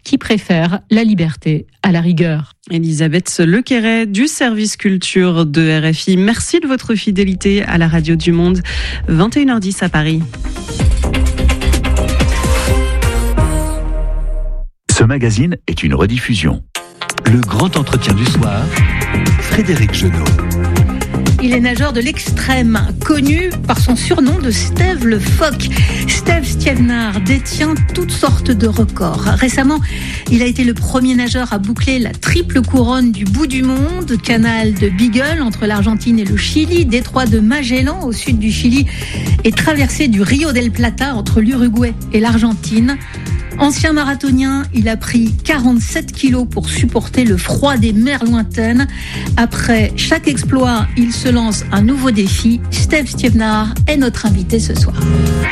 qui préfèrent la liberté à la rigueur. Elisabeth Lequeret du service culture de RFI. Merci de votre fidélité à la radio du Monde. 21h10 à Paris. Ce magazine est une rediffusion. Le grand entretien du soir, Frédéric Genot. Il est nageur de l'extrême, connu par son surnom de Steve le phoque. Steve Stievenard détient toutes sortes de records. Récemment, il a été le premier nageur à boucler la triple couronne du bout du monde, canal de Beagle entre l'Argentine et le Chili, détroit de Magellan au sud du Chili et traversée du Rio del Plata entre l'Uruguay et l'Argentine. Ancien marathonien, il a pris 47 kilos pour supporter le froid des mers lointaines. Après chaque exploit, il se lance un nouveau défi. Steve Stievenard est notre invité ce soir.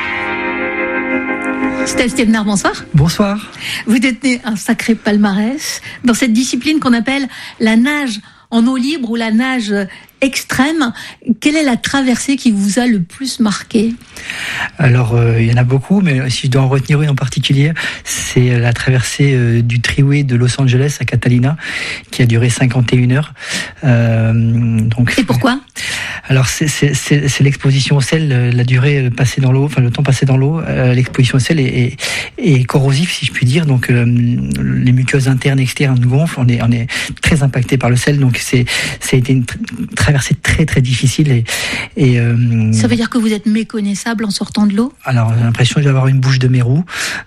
Steve Stievenard, bonsoir. Bonsoir. Vous détenez un sacré palmarès dans cette discipline qu'on appelle la nage en eau libre ou la nage extrême. Quelle est la traversée qui vous a le plus marqué ? Alors, il y en a beaucoup, mais si je dois en retenir une en particulier, c'est la traversée du Triway de Los Angeles à Catalina, qui a duré 51 heures. Et pourquoi ? Alors, c'est l'exposition au sel, la durée passée dans l'eau, enfin le temps passé dans l'eau. L'exposition au sel est corrosif, si je puis dire. Donc, les muqueuses internes et externes gonflent. On est très impacté par le sel. Donc, ça a été une traversée très très difficile. Ça veut dire que vous êtes méconnaissable en sortant de l'eau ? Alors, j'ai l'impression d'avoir une bouche de mérou.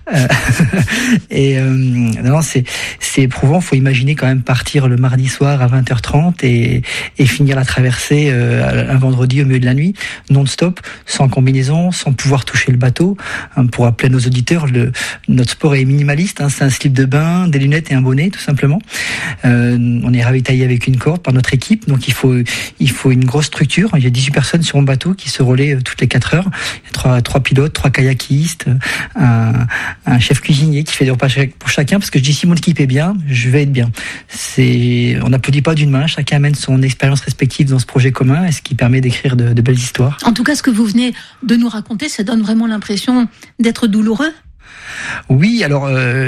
Non, c'est éprouvant. Il faut imaginer quand même partir le mardi soir à 20h30 et finir la traversée un vendredi au milieu de la nuit, non-stop, sans combinaison, sans pouvoir toucher le bateau. Pour rappeler à nos auditeurs, notre sport est minimaliste. C'est un slip de bain, des lunettes et un bonnet, tout simplement. On est ravitaillé avec une corde par notre équipe, donc il faut une grosse structure. Il y a 18 personnes sur mon bateau qui se relaient toutes les 4 heures. Il y a 3 pilotes, 3 kayakistes, un chef cuisinier qui fait des repas pour chacun, parce que je dis si mon équipe est bien, je vais être bien. On n'applaudit pas d'une main, chacun amène son expérience respective dans ce projet commun, et ce qui permet d'écrire de belles histoires. En tout cas, ce que vous venez de nous raconter, ça donne vraiment l'impression d'être douloureux. Oui, alors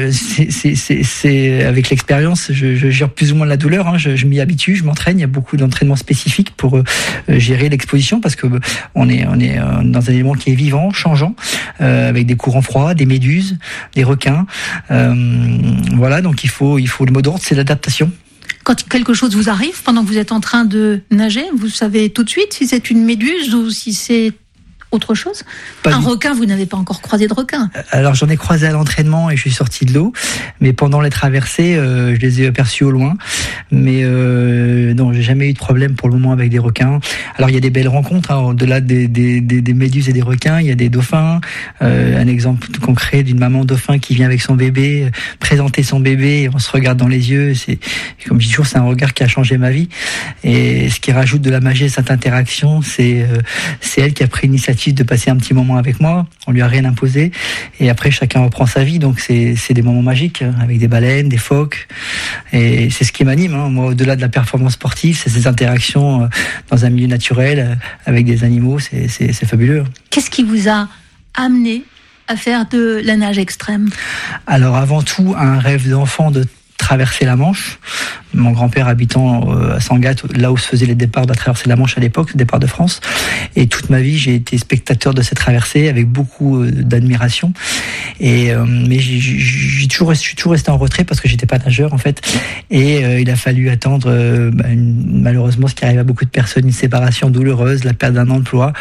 c'est avec l'expérience, je gère plus ou moins la douleur. Je m'y habitue, je m'entraîne. Il y a beaucoup d'entraînements spécifiques pour gérer l'exposition, parce que on est dans un élément qui est vivant, changeant, avec des courants froids, des méduses, des requins. Voilà, donc il faut le mot d'ordre, c'est l'adaptation. Quand quelque chose vous arrive pendant que vous êtes en train de nager, vous savez tout de suite si c'est une méduse ou si c'est autre chose ? Requin, vous n'avez pas encore croisé de requin ? Alors j'en ai croisé à l'entraînement et je suis sorti de l'eau, mais pendant les traversées, je les ai aperçus au loin. Mais non, j'ai jamais eu de problème pour le moment avec des requins. Alors il y a des belles rencontres, au-delà des méduses et des requins, il y a des dauphins. Un exemple concret d'une maman dauphin qui vient avec son bébé, présenter son bébé, et on se regarde dans les yeux. C'est, comme je dis toujours, c'est un regard qui a changé ma vie. Et ce qui rajoute de la magie à cette interaction, c'est elle qui a pris l'initiative de passer un petit moment avec moi. On lui a rien imposé, et après chacun reprend sa vie. Donc c'est des moments magiques avec des baleines, des phoques, et c'est ce qui m'anime. Moi, au-delà de la performance sportive, c'est ces interactions dans un milieu naturel avec des animaux. C'est fabuleux. Qu'est-ce qui vous a amené à faire de la nage extrême ? Alors avant tout, un rêve d'enfant de traverser la Manche. Mon grand-père habitant à Sangatte, là où se faisaient les départs de la traversée de la Manche à l'époque, le départ de France. Et toute ma vie, j'ai été spectateur de cette traversée avec beaucoup d'admiration. Mais je suis toujours resté en retrait parce que j'étais pas nageur en fait. Et il a fallu attendre malheureusement ce qui arrive à beaucoup de personnes, une séparation douloureuse, la perte d'un emploi,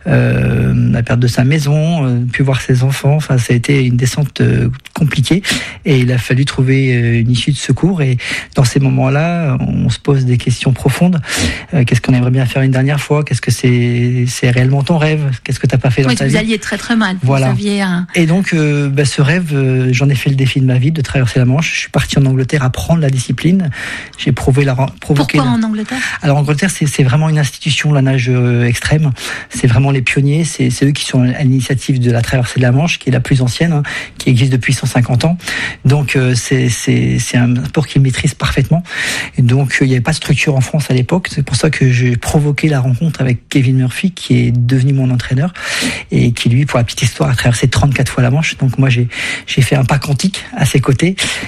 la perte de sa maison, puis voir ses enfants. Enfin, ça a été une descente compliquée et il a fallu trouver une issue de secours. Et dans ces moments-là, on se pose des questions profondes. Qu'est-ce qu'on aimerait bien faire une dernière fois ? Qu'est-ce que c'est réellement ton rêve ? Qu'est-ce que t'as pas fait dans ta vie ? Vous alliez très très mal. Voilà. Vous aviez Et donc, ce rêve, j'en ai fait le défi de ma vie de traverser la Manche. Je suis parti en Angleterre apprendre la discipline. J'ai provoqué. Pourquoi en Angleterre ? Alors en Angleterre, c'est vraiment une institution, la nage extrême. C'est vraiment les pionniers. C'est eux qui sont à l'initiative de la traversée de la Manche, qui est la plus ancienne, qui existe depuis 150 ans. Donc c'est un sport qu'ils maîtrisent parfaitement. Et donc il n'y avait pas de structure en France à l'époque. C'est pour ça que j'ai provoqué la rencontre avec Kevin Murphy, qui est devenu mon entraîneur et qui lui, pour la petite histoire, a traversé 34 fois la Manche. Donc moi j'ai fait un pas quantique à ses côtés.